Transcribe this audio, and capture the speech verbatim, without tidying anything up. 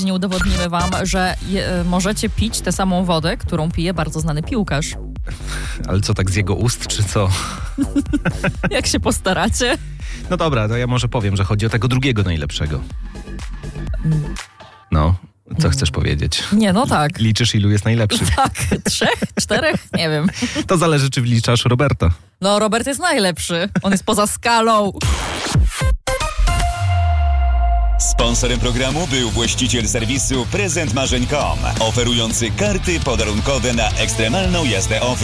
Nie udowodnimy wam, że je, możecie pić tę samą wodę, którą pije bardzo znany piłkarz. Ale co, tak z jego ust, czy co? Jak się postaracie? No dobra, to ja może powiem, że chodzi o tego drugiego najlepszego. No, co chcesz powiedzieć? Nie, no tak. Liczysz, ilu jest najlepszy? Tak, trzech, czterech? Nie wiem. To zależy, czy wliczasz Roberta. No, Robert jest najlepszy. On jest poza skalą. Sponsorem programu był właściciel serwisu prezent marzeń kropka com, oferujący karty podarunkowe na ekstremalną jazdę off-road.